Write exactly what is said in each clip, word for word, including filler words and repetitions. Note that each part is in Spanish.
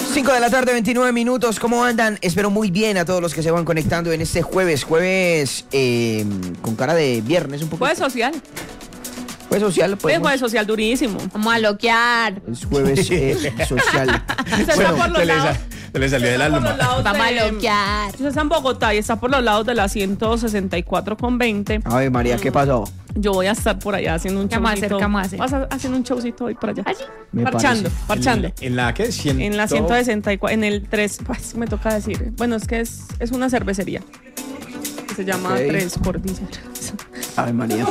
cinco de la tarde, veintinueve minutos. ¿Cómo andan? Espero muy bien a todos los que se van conectando en este jueves. Jueves eh, con cara de viernes un poco. Jueves social. Jueves social. Pues jueves social durísimo. Vamos a loquear. Es jueves eh, social. Se Bueno, está por los Se le, lados. sa- se le salió del Está por alma. los lados Vamos a de- loquear. Usted está en Bogotá y está por los lados de la ciento sesenta y cuatro con veinte. A ver, María, ¿qué pasó? Yo voy a estar por allá haciendo un ¿Qué vamos a hacer? showcito. ¿Qué vamos a hacer? Vas a- haciendo un showcito hoy por allá. ¿Allí? Me Parchando, parece. parchando. ¿En, en la qué? Ciento... En la ciento sesenta y cuatro, en el tres, pues me toca decir. Bueno, es que es, es una cervecería. Que se llama Ok. Tres Cordilleras. A ver, María.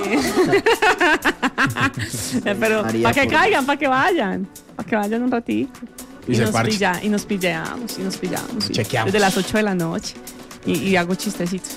Pero María, para que por- caigan, para que vayan. Para que vayan un ratito. Y Y, se nos, parche. pilla, y nos pilleamos, y nos pillamos. y- Chequeamos. Desde las ocho de la noche. Y, y hago chistecitos.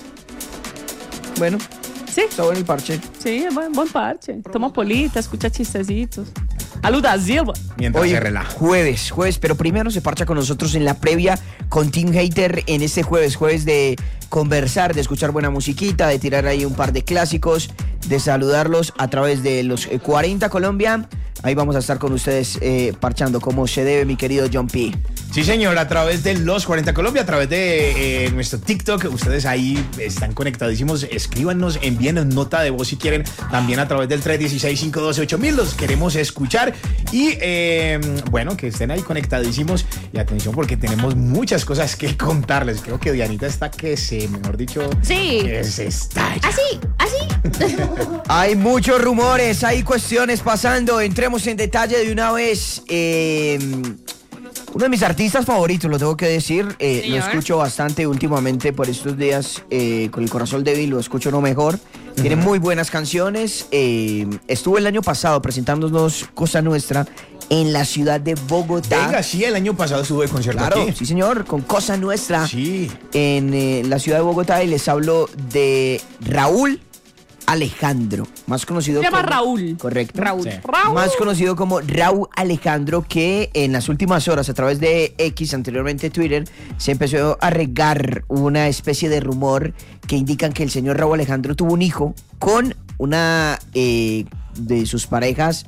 Bueno, Sí, está bueno el parche. sí, es buen, buen parche. Toma polita, escucha chistecitos. Aluda, Silva. Mientras Hoy se relaja. jueves, jueves, pero primero se parcha con nosotros en la previa con Team Hater en este jueves, jueves de conversar, de escuchar buena musiquita, de tirar ahí un par de clásicos, de saludarlos a través de los eh, cuarenta Colombia. Ahí vamos a estar con ustedes eh, parchando como se debe, mi querido John P. Sí, señor, a través de Los cuarenta Colombia, a través de eh, nuestro TikTok, ustedes ahí están conectadísimos, escríbanos, envíenos nota de voz si quieren, también a través del tres uno seis, cinco uno dos, ocho mil, los queremos escuchar y eh, bueno, que estén ahí conectadísimos y atención porque tenemos muchas cosas que contarles. Creo que Dianita está que se, mejor dicho, Sí. que se estalla. Así, así. Hay muchos rumores, hay cuestiones pasando. Entremos en detalle de una vez. Eh, uno de mis artistas favoritos, lo tengo que decir. Eh, lo Señor. escucho bastante últimamente por estos días. Eh, con el corazón débil lo escucho no mejor. Tiene muy buenas canciones. Eh, estuvo el año pasado presentándonos Cosa Nuestra en la ciudad de Bogotá. Venga, sí, el año pasado estuve de concierto Claro, aquí. sí señor, con Cosa Nuestra Sí. en eh, la ciudad de Bogotá y les hablo de Raúl Alejandro, más conocido Se llama como Raúl. Correcto. Raúl. Sí. Raúl. Más conocido como Raúl Alejandro, que en las últimas horas a través de X, anteriormente Twitter, se empezó a regar una especie de rumor que indican que el señor Raúl Alejandro tuvo un hijo con una eh, de sus parejas.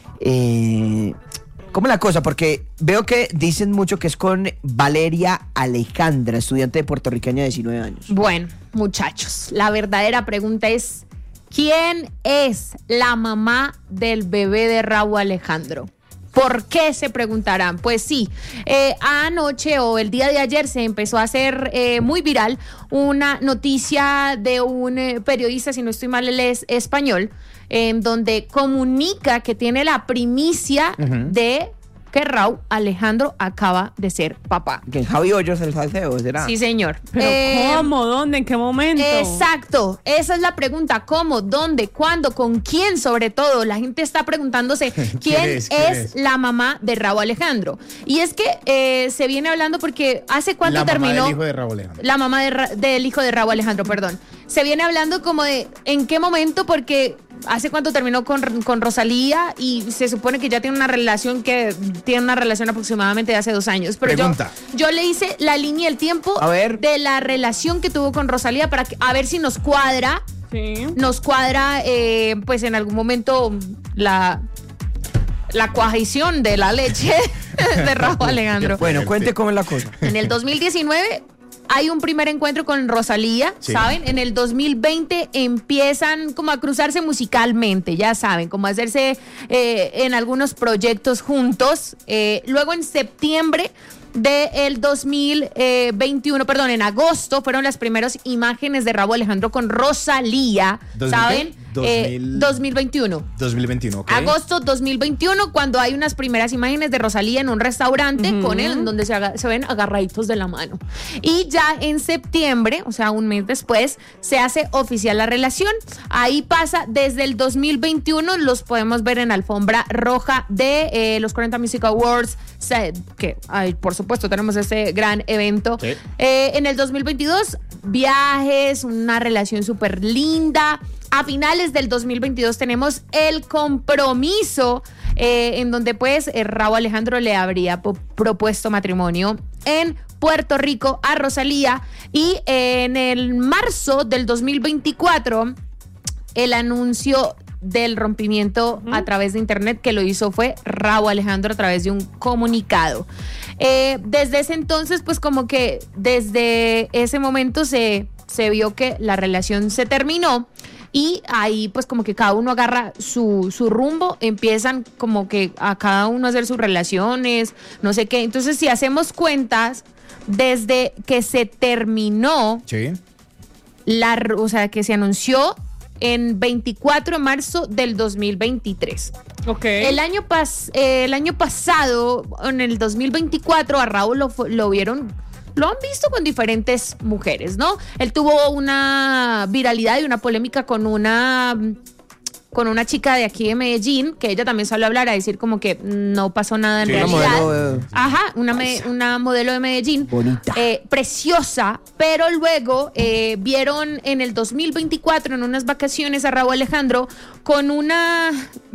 Eh, ¿Cómo es la cosa? Porque veo que dicen mucho que es con Valeria Alejandra, estudiante puertorriqueña de diecinueve años. Bueno, muchachos, la verdadera pregunta es: ¿quién es la mamá del bebé de Raúl Alejandro? ¿Por qué se preguntarán? Pues sí, eh, anoche o el día de ayer se empezó a hacer eh, muy viral una noticia de un eh, periodista, si no estoy mal, él es español, en donde comunica que tiene la primicia de que Raúl Alejandro acaba de ser papá. Que Javi Hoyos el salseo, ¿será? Sí, señor. Pero Eh, ¿cómo? ¿Dónde? ¿En qué momento? Exacto, esa es la pregunta. ¿Cómo? ¿Dónde? ¿Cuándo? ¿Con quién? Sobre todo, la gente está preguntándose quién, es? es, ¿Quién es? la mamá de Raúl Alejandro. Y es que eh, se viene hablando porque hace cuánto La mamá terminó del hijo de Raúl Alejandro. la mamá de Ra- del hijo de Raúl Alejandro, perdón. Se viene hablando como de en qué momento, porque hace cuánto terminó con, con Rosalía y se supone que ya tiene una relación que tiene una relación aproximadamente de hace dos años. Pero yo, Pregunta. yo le hice la línea del tiempo A ver. de la relación que tuvo con Rosalía para que, a ver si nos cuadra, Sí. nos cuadra, eh, pues en algún momento la la coagición de la leche de Raúl Alejandro. Bueno, cuente cómo es la cosa. En el dos mil diecinueve hay un primer encuentro con Rosalía, Sí. ¿saben? En el dos mil veinte empiezan como a cruzarse musicalmente, ya saben, como a hacerse eh, en algunos proyectos juntos. Eh, luego en septiembre del dos mil veintiuno, perdón, en agosto fueron las primeras imágenes de Raúl Alejandro con Rosalía, ¿dos mil ¿saben? qué? Eh, dos mil dos mil veintiuno. dos mil veintiuno, ok. Agosto dos mil veintiuno, cuando hay unas primeras imágenes de Rosalía en un restaurante Ujú. con él, en donde se, haga- se ven agarraditos de la mano. Y ya en septiembre, o sea, un mes después, se hace oficial la relación. Ahí pasa desde el dos mil veintiuno, los podemos ver en alfombra roja de eh, los cuarenta Music Awards, se- que ay, por supuesto tenemos este gran evento. Sí. Eh, en el dos mil veintidós, viajes, una relación súper linda. A finales del dos mil veintidós tenemos el compromiso eh, en donde pues eh, Raúl Alejandro le habría po- propuesto matrimonio en Puerto Rico a Rosalía, y en el marzo del dos mil veinticuatro el anuncio del rompimiento uh-huh. a través de internet, que lo hizo fue Rauw Alejandro a través de un comunicado. Eh, desde ese entonces, pues como que desde ese momento se, se vio que la relación se terminó. Y ahí pues como que cada uno agarra su, su rumbo, empiezan como que a cada uno a hacer sus relaciones, no sé qué. Entonces si hacemos cuentas, desde que se terminó, sí. la, o sea, que se anunció en veinticuatro de marzo del dos mil veintitrés. Okay. El año, pas, eh, el año pasado, en el dos mil veinticuatro, a Rauw lo, lo vieron... Lo han visto con diferentes mujeres, ¿no? Él tuvo una viralidad y una polémica con una, con una chica de aquí de Medellín, que ella también salió a hablar, a decir como que no pasó nada en sí, realidad. Una modelo de... Ajá, una, me, una modelo de Medellín. Bonita. Eh, preciosa, pero luego eh, vieron en el dos mil veinticuatro, en unas vacaciones, a Rauw Alejandro con una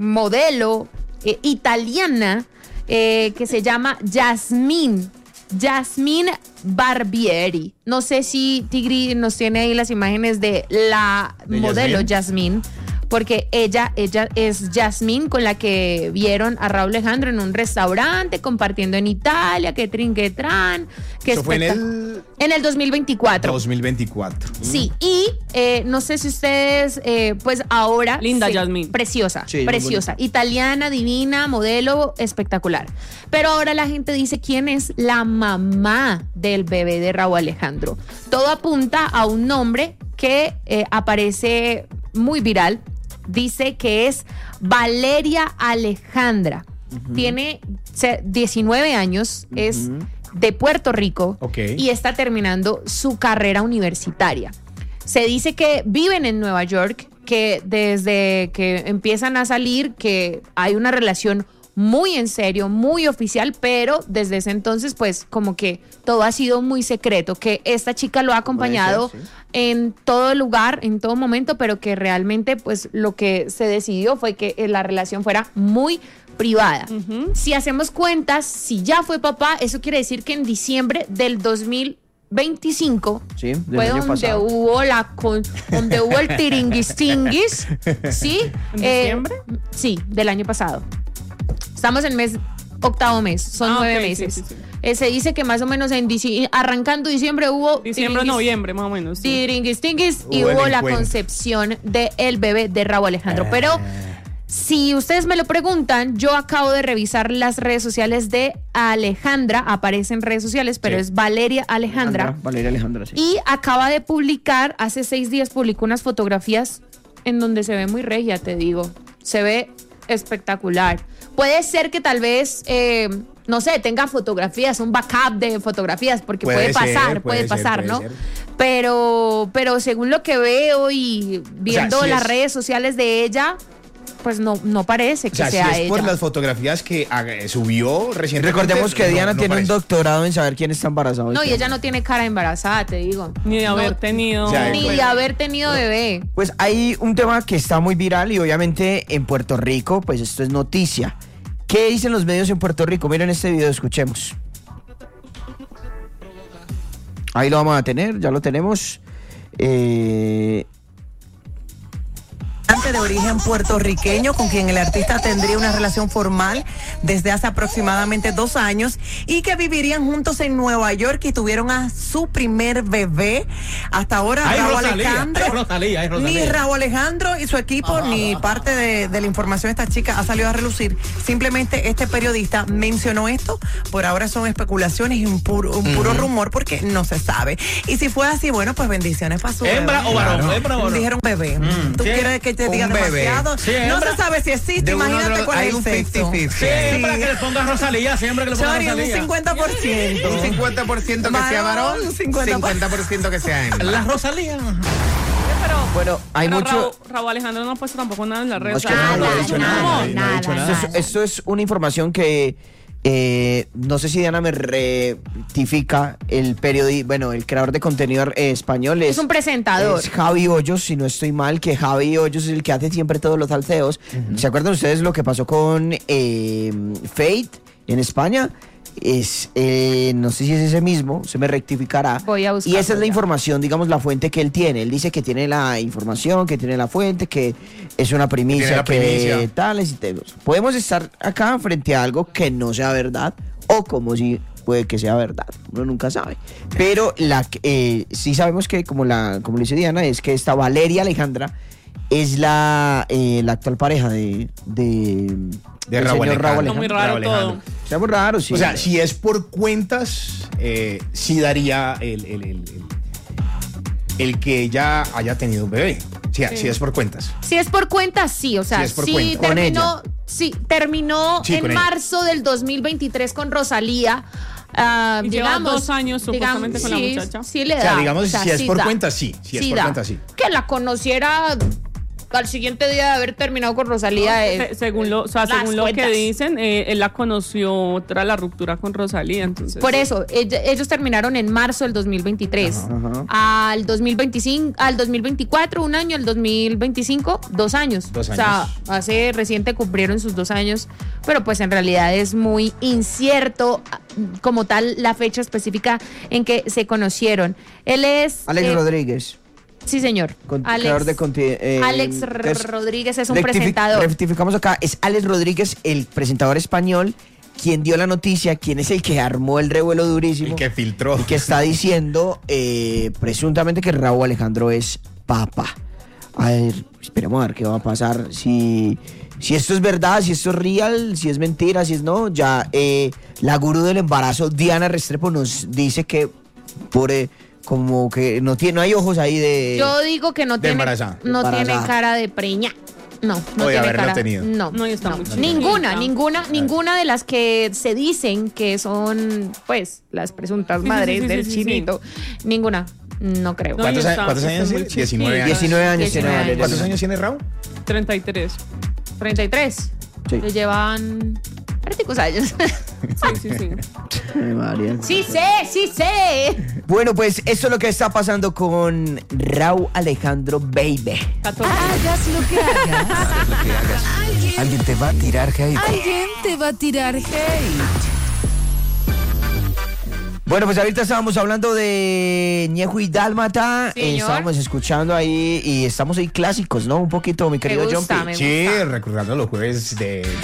modelo eh, italiana eh, que se llama Jasmine. Jasmine Barbieri. No sé si Tigri nos tiene ahí las imágenes de la ¿De modelo Jasmine? Jasmine, porque ella, ella es Jasmine con la que vieron a Rauw Alejandro en un restaurante compartiendo en Italia, que trin, que tran. Que Eso fue en espectac- el en el dos mil veinticuatro. dos mil veinticuatro. Sí, y eh, no sé si ustedes, eh, pues ahora... Linda sí, Jasmine. Preciosa, Sí, muy preciosa. Italiana, divina, modelo, espectacular. Pero ahora la gente dice quién es la mamá del bebé de Rauw Alejandro. Todo apunta a un nombre que eh, aparece muy viral. Dice que es Valeria Alejandra. Uh-huh. Tiene diecinueve años, uh-huh. es de Puerto Rico, okay. y está terminando su carrera universitaria. Se dice que viven en Nueva York, que desde que empiezan a salir, que hay una relación muy en serio, muy oficial, pero desde ese entonces pues como que todo ha sido muy secreto, que esta chica lo ha acompañado ser, sí. en todo lugar, en todo momento, pero que realmente pues lo que se decidió fue que la relación fuera muy privada. Uh-huh. Si hacemos cuentas, si ya fue papá, eso quiere decir que en diciembre del dos mil veinticinco sí, fue donde pasado. hubo la con, donde hubo el tiringuistinguis, ¿sí? ¿En eh, diciembre? Sí, del año pasado. Estamos en mes, octavo mes, son ah, nueve okay, meses. Sí, sí, sí. Eh, se dice que más o menos en dici- arrancando diciembre hubo... Diciembre, noviembre, más o menos. Sí. Tiringuistinguis y hubo la concepción del bebé de Rauw Alejandro. Eh. Pero si ustedes me lo preguntan, yo acabo de revisar las redes sociales de Alejandra, aparece en redes sociales, pero sí. es Valeria Alejandra. Alejandra. Valeria Alejandra, sí. Y acaba de publicar, hace seis días publicó unas fotografías en donde se ve muy regia, te digo. Se ve espectacular. Puede ser que tal vez, eh, no sé, tenga fotografías, un backup de fotografías, porque puede, puede pasar, ser, puede, puede pasar, ser, ¿no? Puede pero, pero según lo que veo y viendo o sea, si las es... redes sociales de ella, pues no, no parece que o sea, sea si es ella. por las fotografías que uh, subió recientemente. Recordemos que Diana no, no tiene parece. un doctorado en saber quién está embarazado. No, y ella no tiene cara embarazada, te digo. Ni de haber no, tenido. O sea, ni bueno. de haber tenido bebé. Pues hay un tema que está muy viral y obviamente en Puerto Rico, pues esto es noticia. ¿Qué dicen los medios en Puerto Rico? Miren este video, escuchemos. Ahí lo vamos a tener, ya lo tenemos. Eh... De origen puertorriqueño con quien el artista tendría una relación formal desde hace aproximadamente dos años y que vivirían juntos en Nueva York y tuvieron a su primer bebé. Hasta ahora ay, Rauw Rosalía, Alejandro, ay, Rosalía, ay, Rosalía. ni Rauw Alejandro y su equipo, ajá, ni ajá. parte de, de la información de esta chica ha salido a relucir. Simplemente este periodista mencionó esto. Por ahora son especulaciones y un puro, un puro uh-huh. rumor porque no se sabe. Y si fue así, bueno, pues bendiciones para su ¿Hembra bebé. o varón? Claro. ¿Hembra o varón? Dijeron bebé. Mm, ¿Tú ¿sí? quieres que te diga demasiado? Sí, no se sabe si existe, imagínate cuál es el sexo. Siempre que le ponga Rosalía, siempre que le ponga Chori, Rosalía. un cincuenta por ciento. Un cincuenta por ciento que varón, sea varón, un cincuenta por ciento que sea hembra. La Rosalía. Pero, bueno, hay pero mucho... Rauw, Rauw Alejandro no ha puesto tampoco nada en las redes. No, es que nada, no, no ha dicho nada, nada. nada, No ha dicho nada. nada. Esto, es, esto es una información que eh, no sé si Diana me rectifica. El periodista, bueno, el creador de contenido eh, español es, es un presentador. Es Javi Hoyos, si no estoy mal, que Javi Hoyos es el que hace siempre todos los salseos. Uh-huh. ¿Se acuerdan ustedes lo que pasó con eh, Fate en España? Es, eh, no sé si es ese mismo, se me rectificará. Voy a y buscarlo esa es la ya. información, digamos, la fuente que él tiene. Él dice que tiene la información, que tiene la fuente, que es una primicia, tiene la que primicia. tales y tales. Podemos estar acá frente a algo que no sea verdad o como si puede que sea verdad. Uno nunca sabe. Pero la, que- eh, sí sabemos que, como, la, como le dice Diana, es que esta Valeria Alejandra es la, eh, la actual pareja de, de, del Raúl señor Raúl Alejandro. Muy Alejandro. raro Raúl todo. Alejandro. Está muy raro, sí. O sea, si es por cuentas, eh, sí daría el, el, el, el- el que ella haya tenido un bebé. Sí, Sí. sí es por cuentas. Si es por cuenta, sí, o sea, Si es por sí cuenta. Con terminó, sí, terminó Sí, en con ella. marzo del dos mil veintitrés con Rosalía. ah, Y lleva digamos, dos años supuestamente digamos, con la sí, muchacha. Sí le O sea, da. digamos, si es por da. cuenta, sí. Si es por da. cuenta, sí. Que la conociera al siguiente día de haber terminado con Rosalía. eh, Se- según lo, o sea, las según lo que cuentas. dicen, eh, él la conoció tras la ruptura con Rosalía, entonces. Por eso, ella- ellos terminaron en marzo del dos mil veintitrés. Ajá. Al dos mil veinticinco, al dos mil veinticuatro, un año, al dos mil veinticinco, dos años. Dos O sea, años. hace reciente cumplieron sus dos años, pero pues en realidad es muy incierto ah, como tal la fecha específica en que se conocieron. Él es... Alex eh, Rodríguez, Sí, señor. con- Alex, creador de conti- eh, Alex entonces, Rodríguez es un rectifi- presentador. Rectificamos acá, es Alex Rodríguez, el presentador español, quien dio la noticia, quien es el que armó el revuelo durísimo. El que filtró. y que está diciendo eh, presuntamente que Raúl Alejandro es papa. A ver, esperemos a ver qué va a pasar. Si, si esto es verdad, si esto es real, si es mentira, si es no. Ya eh, la gurú del embarazo, Diana Restrepo, nos dice que por eh, como que no tiene, no hay ojos ahí de. Yo digo que no de tiene, embarazada. no Embarazada. tiene cara de preña. No, no O de tiene haberla cara. tenido. No, No, y está muy ninguna, chiquita. ninguna, ninguna de las que se dicen que son, pues, las presuntas Sí, sí, madres sí, sí, del sí, sí, chinito. Ninguna, no creo. No, ¿Cuántos, y a- está- cuántos está años muy tiene? diecinueve chiquita. años. diecinueve años tiene diecinueve Valeria. ¿Cuántos años tiene Raúl? treinta y tres. treinta y tres. Sí. Le llevan prácticos años. Sí, sí, sí. Ay, María. sí sé, sí sé. Bueno, pues esto es lo que está pasando con Raúl Alejandro Baby. catorce. Hagas lo que hagas, Hagas lo que hagas. Alguien te va a tirar hate. alguien te va a tirar hate. Bueno, pues ahorita estábamos hablando de Ñejo y Dálmata. Señor. Eh, estábamos escuchando ahí y estamos ahí clásicos, ¿no? Un poquito, mi querido gusta, Jumpy. me Sí, gusta. recordando los jueves de